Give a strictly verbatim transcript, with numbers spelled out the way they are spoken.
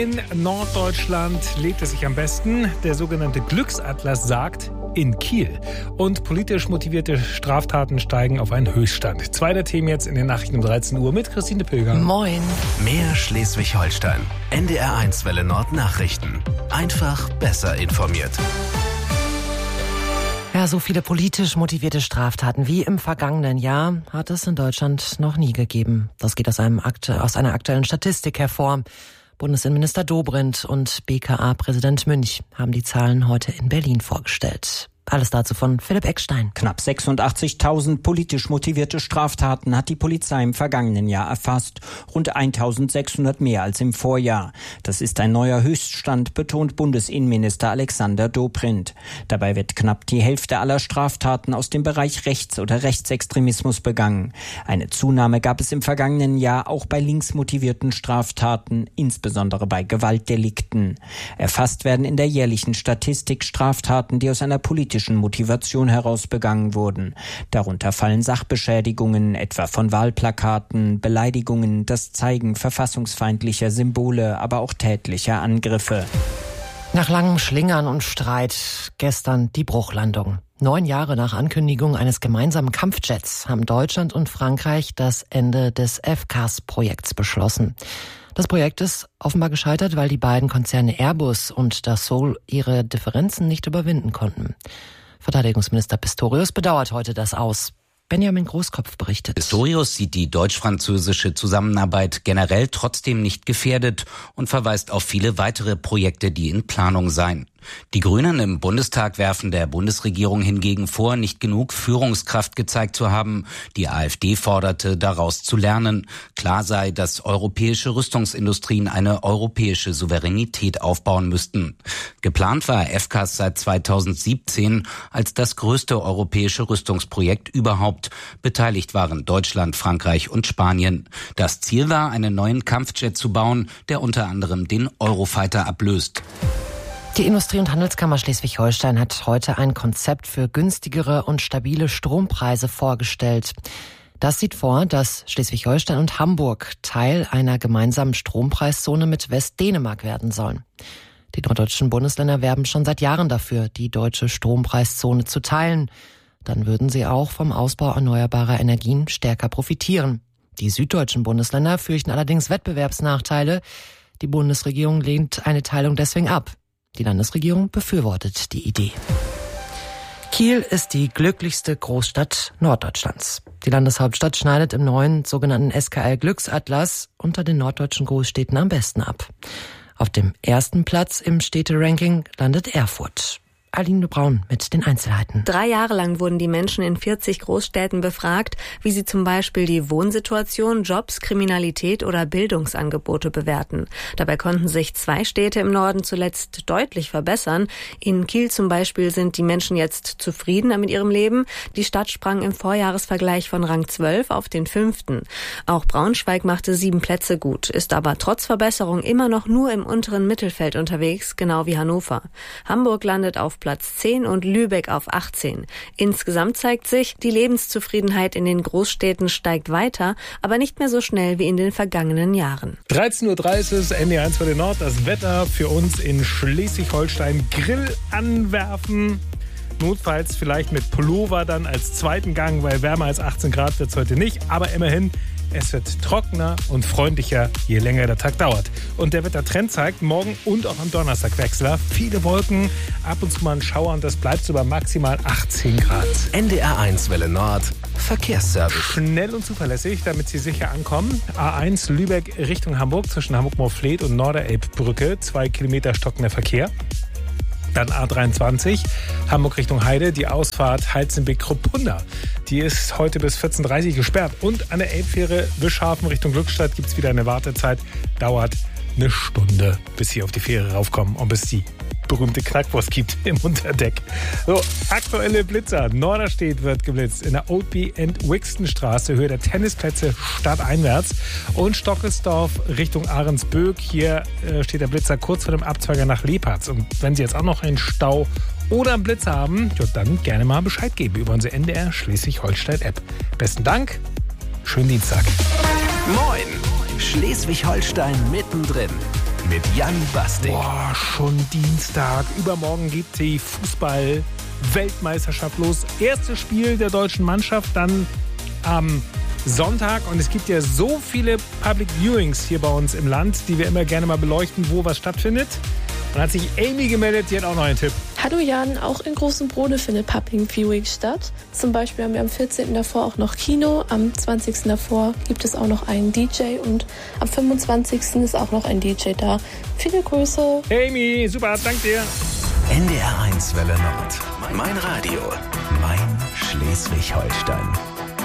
In Norddeutschland lebt es sich am besten. Der sogenannte Glücksatlas sagt, in Kiel. Und politisch motivierte Straftaten steigen auf einen Höchststand. Zwei der Themen jetzt in den Nachrichten um dreizehn Uhr mit Christine Pilger. Moin. Mehr Schleswig-Holstein. N D R eins Welle Nord Nachrichten. Einfach besser informiert. Ja, so viele politisch motivierte Straftaten wie im vergangenen Jahr hat es in Deutschland noch nie gegeben. Das geht aus, einem Akt, aus einer aktuellen Statistik hervor. Bundesinnenminister Dobrindt und B K A-Präsident Münch haben die Zahlen heute in Berlin vorgestellt. Alles dazu von Philipp Eckstein. Knapp sechsundachtzigtausend politisch motivierte Straftaten hat die Polizei im vergangenen Jahr erfasst. Rund eintausendsechshundert mehr als im Vorjahr. Das ist ein neuer Höchststand, betont Bundesinnenminister Alexander Dobrindt. Dabei wird knapp die Hälfte aller Straftaten aus dem Bereich Rechts- oder Rechtsextremismus begangen. Eine Zunahme gab es im vergangenen Jahr auch bei linksmotivierten Straftaten, insbesondere bei Gewaltdelikten. Erfasst werden in der jährlichen Statistik Straftaten, die aus einer politischen Motivation heraus begangen wurden. Darunter fallen Sachbeschädigungen, etwa von Wahlplakaten, Beleidigungen, das Zeigen verfassungsfeindlicher Symbole, aber auch tätlicher Angriffe. Nach langem Schlingern und Streit gestern die Bruchlandung. Neun Jahre nach Ankündigung eines gemeinsamen Kampfjets haben Deutschland und Frankreich das Ende des F C A S-Projekts beschlossen. Das Projekt ist offenbar gescheitert, weil die beiden Konzerne Airbus und Dassault ihre Differenzen nicht überwinden konnten. Verteidigungsminister Pistorius bedauert heute das Aus. Benjamin Großkopf berichtet. Pistorius sieht die deutsch-französische Zusammenarbeit generell trotzdem nicht gefährdet und verweist auf viele weitere Projekte, die in Planung seien. Die Grünen im Bundestag werfen der Bundesregierung hingegen vor, nicht genug Führungskraft gezeigt zu haben. Die AfD forderte, daraus zu lernen. Klar sei, dass europäische Rüstungsindustrien eine europäische Souveränität aufbauen müssten. Geplant war F C A S seit zweitausendsiebzehn als das größte europäische Rüstungsprojekt überhaupt. Beteiligt waren Deutschland, Frankreich und Spanien. Das Ziel war, einen neuen Kampfjet zu bauen, der unter anderem den Eurofighter ablöst. Die Industrie- und Handelskammer Schleswig-Holstein hat heute ein Konzept für günstigere und stabile Strompreise vorgestellt. Das sieht vor, dass Schleswig-Holstein und Hamburg Teil einer gemeinsamen Strompreiszone mit Westdänemark werden sollen. Die norddeutschen Bundesländer werben schon seit Jahren dafür, die deutsche Strompreiszone zu teilen. Dann würden sie auch vom Ausbau erneuerbarer Energien stärker profitieren. Die süddeutschen Bundesländer fürchten allerdings Wettbewerbsnachteile. Die Bundesregierung lehnt eine Teilung deswegen ab. Die Landesregierung befürwortet die Idee. Kiel ist die glücklichste Großstadt Norddeutschlands. Die Landeshauptstadt schneidet im neuen sogenannten S K L-Glücksatlas unter den norddeutschen Großstädten am besten ab. Auf dem ersten Platz im Städteranking landet Erfurt. Aline Braun mit den Einzelheiten. Drei Jahre lang wurden die Menschen in vierzig Großstädten befragt, wie sie zum Beispiel die Wohnsituation, Jobs, Kriminalität oder Bildungsangebote bewerten. Dabei konnten sich zwei Städte im Norden zuletzt deutlich verbessern. In Kiel zum Beispiel sind die Menschen jetzt zufriedener mit ihrem Leben. Die Stadt sprang im Vorjahresvergleich von Rang zwölf auf den fünften. Auch Braunschweig machte sieben Plätze gut, ist aber trotz Verbesserung immer noch nur im unteren Mittelfeld unterwegs, genau wie Hannover. Hamburg landet auf Platz zehn und Lübeck auf achtzehn. Insgesamt zeigt sich, die Lebenszufriedenheit in den Großstädten steigt weiter, aber nicht mehr so schnell wie in den vergangenen Jahren. dreizehn Uhr dreißig, N D R eins Welle Nord, das Wetter für uns in Schleswig-Holstein. Grill anwerfen, notfalls vielleicht mit Pullover dann als zweiten Gang, weil wärmer als achtzehn Grad wird es heute nicht, aber immerhin, es wird trockener und freundlicher, je länger der Tag dauert. Und der Wettertrend zeigt, morgen und auch am Donnerstag Wechsler. Viele Wolken, ab und zu mal ein Schauer und das bleibt so bei maximal achtzehn Grad. N D R eins Welle Nord, Verkehrsservice. Schnell und zuverlässig, damit Sie sicher ankommen. A eins Lübeck Richtung Hamburg zwischen Hamburg-Moorfleet und Norderelbbrücke. Zwei Kilometer stockender Verkehr. Dann A dreiundzwanzig, Hamburg Richtung Heide, die Ausfahrt Heizenbeck-Kruppunda. Die ist heute bis vierzehn Uhr dreißig gesperrt. Und an der Elbfähre Wischhafen Richtung Glückstadt gibt es wieder eine Wartezeit. Dauert eine Stunde, bis Sie auf die Fähre raufkommen und bis die berühmte Knackwurst gibt im Unterdeck. So, aktuelle Blitzer. Norderstedt wird geblitzt in der Oldby and Wixton Straße, Höhe der Tennisplätze stadteinwärts. Und Stockelsdorf Richtung Ahrensböck. Hier äh, steht der Blitzer kurz vor dem Abzweiger nach Leparz. Und wenn Sie jetzt auch noch einen Stau oder einen Blitzer haben, ja, dann gerne mal Bescheid geben über unsere N D R Schleswig-Holstein-App. Besten Dank, schönen Dienstag. Moin, Schleswig-Holstein mittendrin. mit Jan Bastik. Boah, schon Dienstag. Übermorgen geht die Fußball-Weltmeisterschaft los. Erstes Spiel der deutschen Mannschaft dann am Sonntag. Und es gibt ja so viele Public Viewings hier bei uns im Land, die wir immer gerne mal beleuchten, wo was stattfindet. Und hat sich Amy gemeldet, die hat auch noch einen Tipp. Hallo Jan, auch in Großen Brode findet Public Viewing statt. Zum Beispiel haben wir am vierzehnten davor auch noch Kino, am zwanzigsten davor gibt es auch noch einen D J und am fünfundzwanzigsten ist auch noch ein D J da. Viele Grüße. Amy, super, danke dir. N D R eins Welle Nord. Mein Radio, mein Schleswig-Holstein.